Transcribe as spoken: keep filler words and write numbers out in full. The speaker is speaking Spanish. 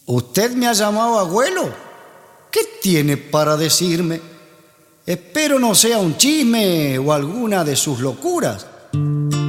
¿Usted me ha llamado abuelo? ¿Qué tiene para decirme? Espero no sea un chisme o alguna de sus locuras.